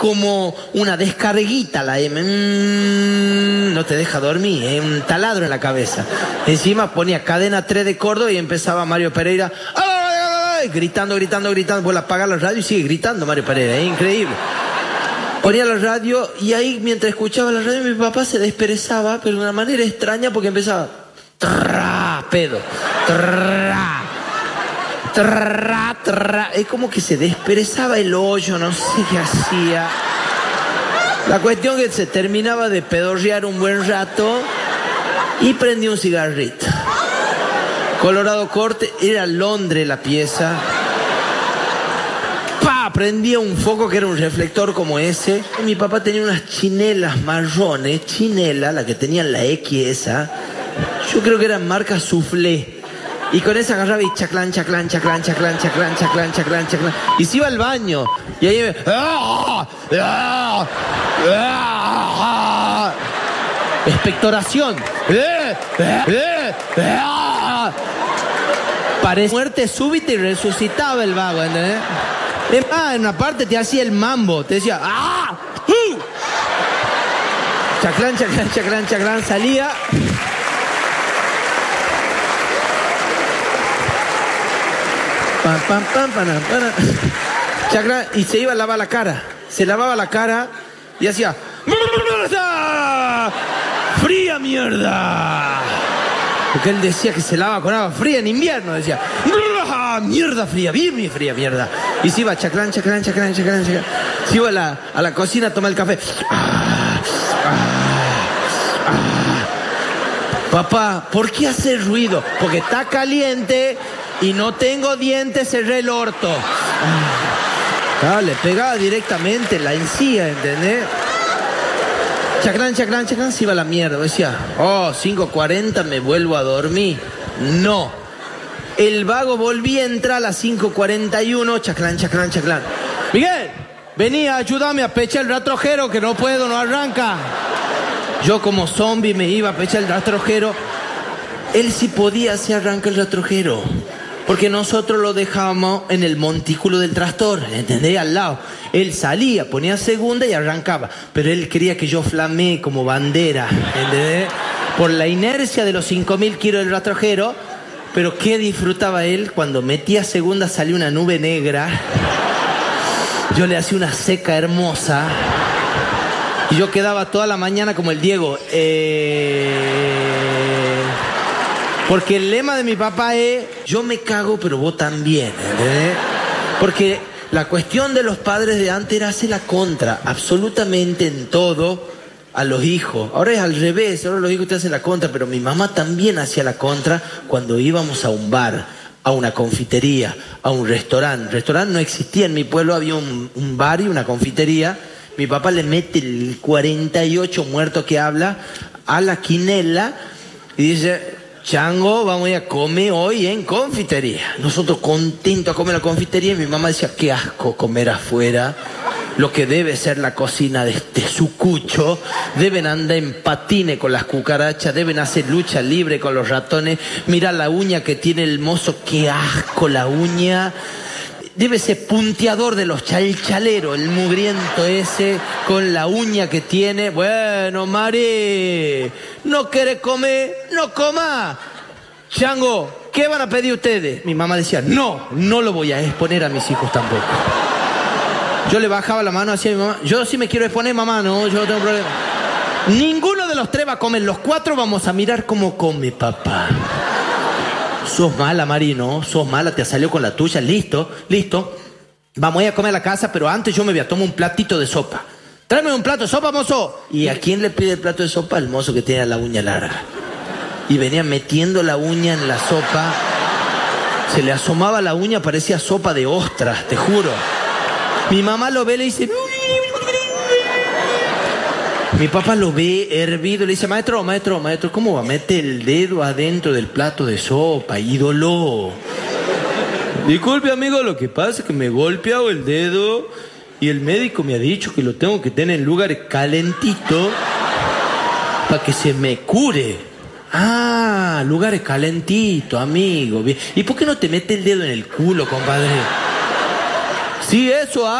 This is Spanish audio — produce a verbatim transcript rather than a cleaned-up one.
como una descarguita la M. Mm, no te deja dormir, es ¿eh? Un taladro en la cabeza. Encima ponía Cadena tres de Córdoba y empezaba Mario Pereira ¡ay, ay, ay! Gritando, gritando, gritando. Vuelve a apagar la radio y sigue gritando Mario Pereira, es increíble. Ponía la radio y ahí mientras escuchaba la radio mi papá se desperezaba, pero de una manera extraña porque empezaba trrrá, pedo, trrrá, trrrá, trrrá. Es como que se desperezaba el hoyo, no sé qué hacía. La cuestión es que se terminaba de pedorrear un buen rato y prendía un cigarrito. Colorado corte, era Londres la pieza. ¡Pah! Prendía un foco que era un reflector como ese. Y mi papá tenía unas chinelas marrones, chinela, la que tenían la X esa. Yo creo que eran marca Soufflé. Y con esa agarraba y chaclán, chaclán, chaclán, chaclán, chaclán, chaclán, chaclán, chaclán. Y se iba al baño. Y ahí me... ¡Ah! ¡Ah! ¡Ah! Expectoración. ¡Eh! ¡Eh! ¡Ah! Parece muerte súbita y resucitaba el vago, ¿entendés? Es más, en una parte te hacía el mambo. Te decía... ¡Ah! ¡Uh! Chaclán, chaclán, chaclán, chaclán. Salía... Pam, pam, pam, pam, pam. Chaclán, y se iba a lavar la cara. Se lavaba la cara y hacía... ¡Fría mierda! Porque él decía que se lava con agua fría en invierno. Decía... ¡Mierda fría! ¡Bien fría mierda! Y se iba chaclán, chaclán, chaclán, chaclán, chaclán. Se iba a la, a la cocina a tomar el café. Ah, ah, ah. Papá, ¿por qué hace ruido? Porque está caliente y no tengo dientes, cerré el orto. Ah, le pegaba directamente en la encía, ¿entendés? Chaclán, chaclán, chaclán, se iba a la mierda. Decía, oh, cinco cuarenta me vuelvo a dormir. No. El vago volvía a entrar a las cinco cuarenta y uno, chaclán, chaclán, chaclán. Miguel, vení a ayudarme a pechar el rastrojero que no puedo, no arranca. Yo como zombie me iba a pechar el rastrojero. Él sí podía hacer arrancar el rastrojero. Porque nosotros lo dejábamos en el montículo del tractor, ¿entendés? Al lado. Él salía, ponía segunda y arrancaba. Pero él quería que yo flamee como bandera, ¿entendés? Por la inercia de los cinco mil kilos del rastrojero. Pero qué disfrutaba él cuando metía segunda, salía una nube negra. Yo le hacía una seca hermosa. Y yo quedaba toda la mañana como el Diego. Eh... Porque el lema de mi papá es, yo me cago, pero vos también, ¿entendés? Porque la cuestión de los padres de antes era hacer la contra, absolutamente en todo, a los hijos. Ahora es al revés, ahora los hijos te hacen la contra, pero mi mamá también hacía la contra cuando íbamos a un bar, a una confitería, a un restaurante. Restaurante no existía en mi pueblo, había un, un bar y una confitería. Mi papá le mete el cuarenta y ocho muerto que habla a la quinela y dice... Chango, vamos a ir a comer hoy en confitería. Nosotros contentos a comer en la confitería y mi mamá decía, qué asco comer afuera. Lo que debe ser la cocina de este sucucho. Deben andar en patines con las cucarachas, deben hacer lucha libre con los ratones. Mira la uña que tiene el mozo, qué asco la uña. Debe ser punteador de los chalchaleros, el mugriento ese, con la uña que tiene. Bueno, Mari, ¿no quiere comer? ¡No coma! Chango, ¿qué van a pedir ustedes? Mi mamá decía, no, no lo voy a exponer a mis hijos tampoco. Yo le bajaba la mano hacia mi mamá. Yo sí me quiero exponer, mamá, no, yo no tengo problema. Ninguno de los tres va a comer, los cuatro vamos a mirar cómo come papá. Sos mala, Mari, ¿no? Sos mala, te salió con la tuya. Listo, listo. Vamos a ir a comer a la casa, pero antes yo me voy a tomar un platito de sopa. Tráeme un plato de sopa, mozo. ¿Y a quién le pide el plato de sopa? Al mozo que tiene la uña larga. Y venía metiendo la uña en la sopa. Se le asomaba la uña, parecía sopa de ostras, te juro. Mi mamá lo ve y le dice... Mi papá lo ve hervido y le dice, maestro, maestro, maestro, ¿cómo va a meter el dedo adentro del plato de sopa, ídolo? Disculpe, amigo, lo que pasa es que me he golpeado el dedo y el médico me ha dicho que lo tengo que tener en lugares calentitos para que se me cure. Ah, lugares calentitos, amigo. ¿Y por qué no te mete el dedo en el culo, compadre? Sí, eso,